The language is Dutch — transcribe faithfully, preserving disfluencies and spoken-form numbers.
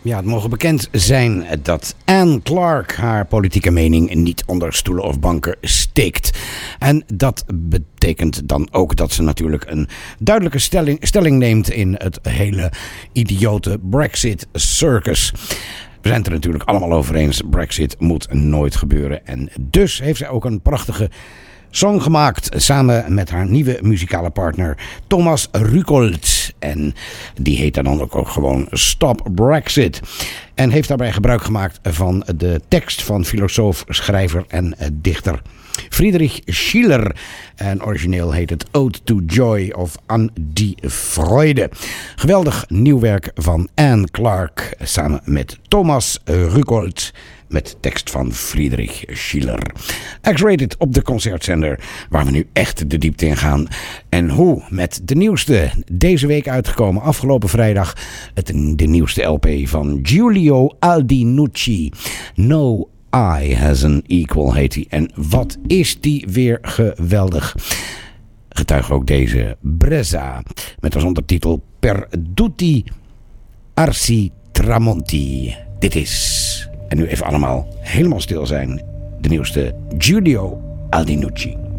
Ja, het mogen bekend zijn dat Anne Clark haar politieke mening niet onder stoelen of banken steekt. En dat betekent dan ook dat ze natuurlijk een duidelijke stelling, stelling neemt in het hele idiote Brexit circus. We zijn het er natuurlijk allemaal over eens. Brexit moet nooit gebeuren. En dus heeft zij ook een prachtige song gemaakt samen met haar nieuwe muzikale partner Thomas Rucolt. En die heet dan ook gewoon Stop Brexit. En heeft daarbij gebruik gemaakt van de tekst van filosoof, schrijver en dichter Friedrich Schiller. En origineel heet het Ode to Joy of An die Freude. Geweldig nieuw werk van Anne Clark samen met Thomas Rucolt. Met tekst van Friedrich Schiller. X-Rated op de concertzender, waar we nu echt de diepte in gaan. En hoe? Met de nieuwste, deze week uitgekomen, afgelopen vrijdag, het, de nieuwste L P van Giulio Aldinucci. No Eye Has an Equal heet hij. En wat is die weer geweldig. Getuige ook deze Brezza. Met als ondertitel Perduti Arsi Tramonti. Dit is... En nu even allemaal helemaal stil zijn. De nieuwste Giulio Aldinucci.